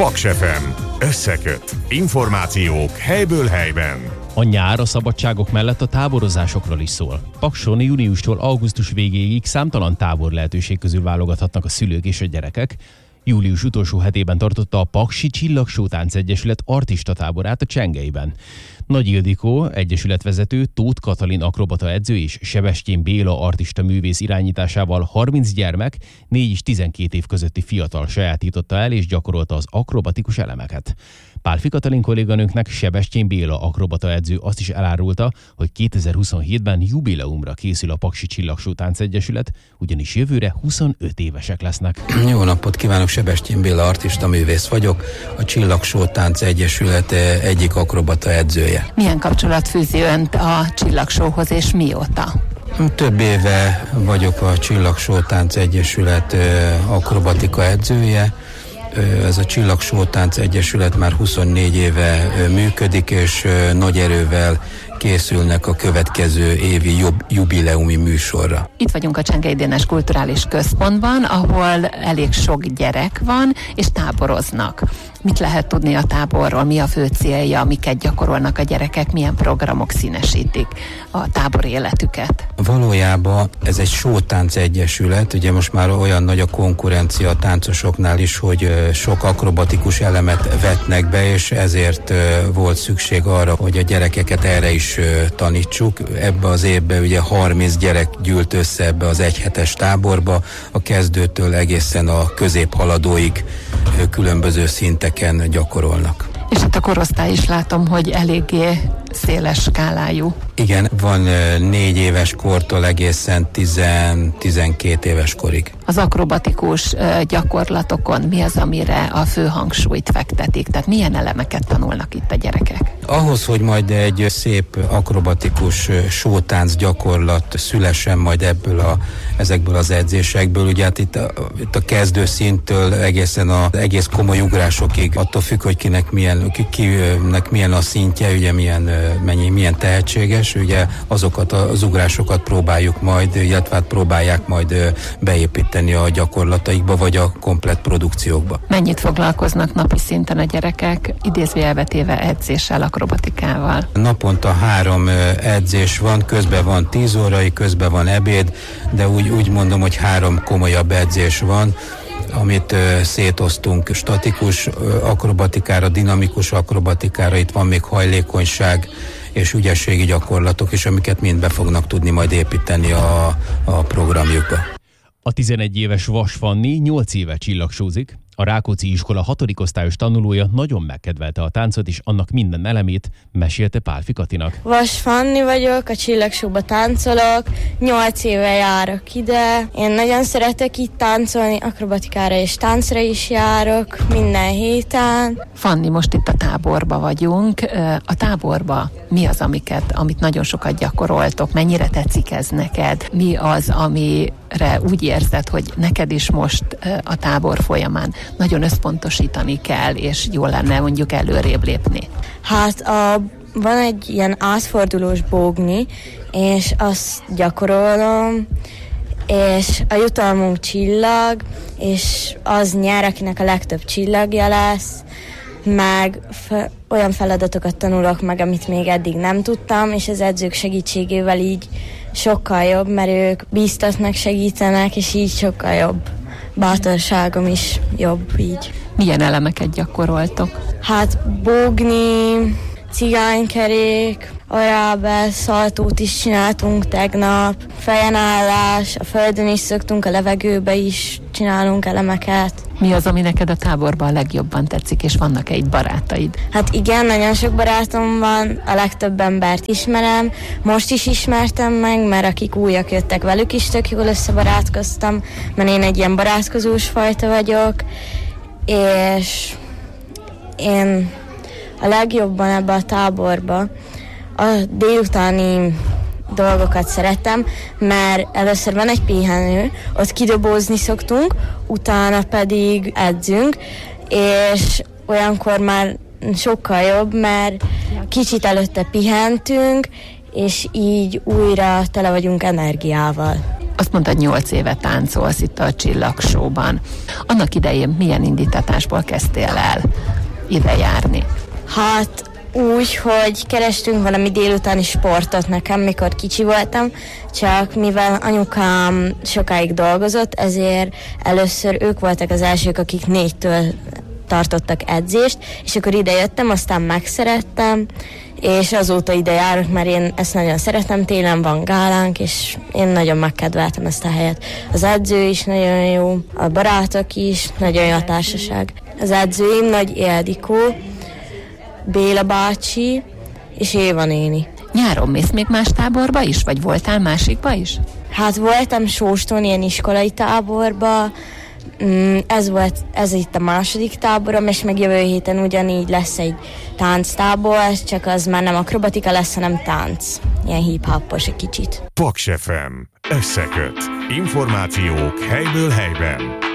Paks FM. Összeköt. Információk helyből helyben. A nyár a szabadságok mellett a táborozásokról is szól. Pakson júniustól augusztus végéig számtalan tábor lehetőség közül válogathatnak a szülők és a gyerekek. Július utolsó hetében tartotta a Paksi Csillagsótánc Egyesület artista táborát a Csengelyben. Nagy Ildikó, egyesületvezető, Tóth Katalin akrobata edző és Sebestyén Béla artista művész irányításával 30 gyermek, 4 és 12 év közötti fiatal sajátította el és gyakorolta az akrobatikus elemeket. Pálfi Katalin kolléganőnknek Sebestyén Béla akrobata edző azt is elárulta, hogy 2027-ben jubileumra készül a Paksi Csillagsótánc Egyesület, ugyanis jövőre 25 évesek lesznek. Jó napot kívánok, Sebestyén Béla artista művész vagyok, a Csillagsótánc Egyesület egyik akrobata edzője. Milyen kapcsolat fűzi önt a Csillagsóhoz és mióta? Több éve vagyok a Csillagsótánc Egyesület akrobatika edzője. Ez a Csillagsótánc Egyesület már 24 éve működik, és nagy erővel készülnek a következő évi jubileumi műsorra. Itt vagyunk a Csengely Dénes Kulturális Központban, ahol elég sok gyerek van, és táboroznak. Mit lehet tudni a táborról, mi a fő célja, miket gyakorolnak a gyerekek, milyen programok színesítik a tábor életüket? Valójában ez egy sótánc egyesület, ugye most már olyan nagy a konkurencia a táncosoknál is, hogy sok akrobatikus elemet vetnek be, és ezért volt szükség arra, hogy a gyerekeket erre is tanítsuk. Ebbe az évben ugye 30 gyerek gyűlt össze ebbe az egyhetes táborba, a kezdőtől egészen a középhaladóig különböző szinteken gyakorolnak. És itt a korosztály is látom, hogy eléggé széles skálájú. Igen, van 4 éves kortól egészen 10-12 éves korig. Az akrobatikus gyakorlatokon mi az, amire a fő hangsúlyt fektetik? Tehát milyen elemeket tanulnak itt a gyerekek? Ahhoz, hogy majd egy szép akrobatikus sótánc gyakorlat szülessen majd ezekből az edzésekből, ugye hát itt a kezdő szinttől egészen az egész komoly ugrásokig, attól függ, hogy kinek milyen a szintje, ugye milyen tehetséges, ugye azokat az ugrásokat próbáljuk majd, illetve próbálják majd beépíteni a gyakorlataikba, vagy a komplett produkciókba. Mennyit foglalkoznak napi szinten a gyerekek, idézőjelbe téve edzéssel, akrobatikával? Naponta 3 edzés van, közben van 10 órai, közben van ebéd, de úgy mondom, hogy 3 komolyabb edzés van, amit szétoztunk statikus akrobatikára, dinamikus akrobatikára, itt van még hajlékonyság és ügyességi gyakorlatok is, amiket mind be fognak tudni majd építeni a programjukba. A 11 éves Vas Fanni 8 éve csillagsózik. A Rákóczi iskola 6. osztályos tanulója nagyon megkedvelte a táncot, és annak minden elemét mesélte Pálfi Katinak. Vas Fanni vagyok, a Csillagsóba táncolok, 8 éve járok ide. Én nagyon szeretek itt táncolni, akrobatikára és táncra is járok minden héten. Fanni, most itt a táborba vagyunk. A táborba mi az, amit nagyon sokat gyakoroltok? Mennyire tetszik ez neked? Mi az, amire úgy érzed, hogy neked is most a tábor folyamán nagyon összpontosítani kell, és jól lenne mondjuk előrébb lépni? Hát van egy ilyen átfordulós bógni, és azt gyakorolom, és a jutalmunk csillag, és az nyer, akinek a legtöbb csillagja lesz, meg olyan feladatokat tanulok meg, amit még eddig nem tudtam, és az edzők segítségével így sokkal jobb, mert ők bíztatnak, segítenek, és így sokkal jobb. Bátorságom is jobb így. Milyen elemeket gyakoroltok? Hát bógni, cigánykerék, arábel, szaltót is csináltunk tegnap, fejenállás, a földön is szoktunk, a levegőbe is csinálunk elemeket. Mi az, ami neked a táborban a legjobban tetszik, és vannak-e itt barátaid? Hát igen, nagyon sok barátom van, a legtöbb embert ismerem, most is ismertem meg, mert akik újak jöttek, velük is tök jól összebarátkoztam, mert én egy ilyen barátkozós fajta vagyok, és én a legjobban ebbe a táborba a délutáni dolgokat szeretem, mert először van egy pihenő, ott kidobózni szoktunk, utána pedig edzünk, és olyankor már sokkal jobb, mert kicsit előtte pihentünk, és így újra tele vagyunk energiával. Azt mondtad, 8 éve táncolsz itt a Csillag Show-ban. Annak idején milyen indítatásból kezdtél el ide járni? Hát úgy, hogy kerestünk valami délutáni sportot nekem, mikor kicsi voltam, csak mivel anyukám sokáig dolgozott, ezért először ők voltak az elsők, akik 4-től tartottak edzést, és akkor ide jöttem, aztán megszerettem, és azóta ide járok, mert én ezt nagyon szeretem, télen van gálánk, és én nagyon megkedveltem ezt a helyet. Az edző is nagyon jó, a barátok is, nagyon jó a társaság. Az edzőim Nagy Ildikó, Béla bácsi és Éva néni. Nyáron mész még más táborba is, vagy voltál másikba is? Hát voltam Sóston ilyen iskolai táborba, ez itt a második táborom, és meg jövő héten ugyanígy lesz egy tánctábor, csak az már nem akrobatika lesz, hanem tánc. Ilyen hip-hopos egy kicsit. Paks FM. Összeköt. Információk helyből helyben.